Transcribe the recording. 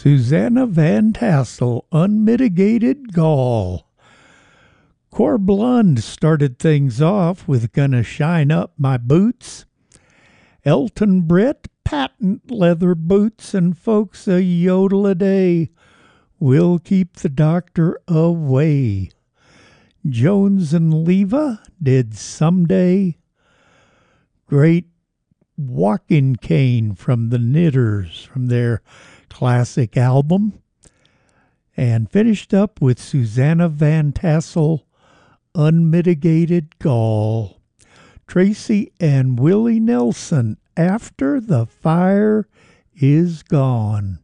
Susanna Van Tassel, Unmitigated Gall. Corb Lund started things off with Gonna Shine Up My Boots. Elton Brett, Patent Leather Boots, and folks a yodel-a-day. We'll keep the doctor away. Jones and Leva did Someday. Great Walking Cane from the Knitters from their classic album. And finished up with Susanna Van Tassel, Unmitigated Gall. Tracy and Willie Nelson, After the Fire is Gone.